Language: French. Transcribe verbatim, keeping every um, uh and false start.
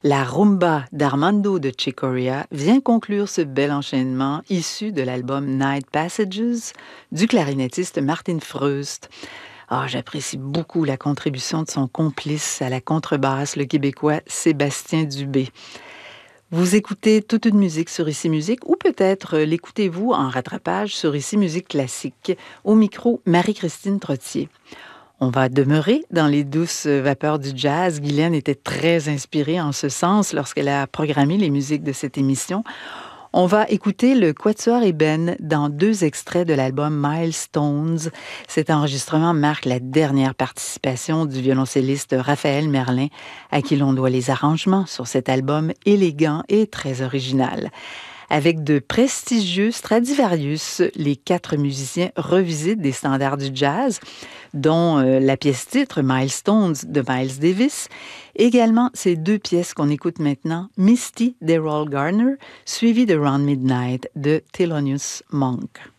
La rumba d'Armando de Chicoria vient conclure ce bel enchaînement issu de l'album Night Passages du clarinettiste Martin Freust. Ah, j'apprécie beaucoup la contribution de son complice à la contrebasse, le Québécois Sébastien Dubé. Vous écoutez toute une musique sur Ici Musique ou peut-être l'écoutez-vous en rattrapage sur Ici Musique Classique. Au micro, Marie-Christine Trottier. On va demeurer dans les douces vapeurs du jazz. Guylaine était très inspirée en ce sens lorsqu'elle a programmé les musiques de cette émission. On va écouter le Quatuor Eben dans deux extraits de l'album Milestones. Cet enregistrement marque la dernière participation du violoncelliste Raphaël Merlin, à qui l'on doit les arrangements sur cet album élégant et très original. Avec de prestigieux Stradivarius, les quatre musiciens revisitent des standards du jazz, dont euh, la pièce-titre Milestones de Miles Davis. Également, ces deux pièces qu'on écoute maintenant, Misty d'Errol Garner, suivie de Round Midnight de Thelonious Monk.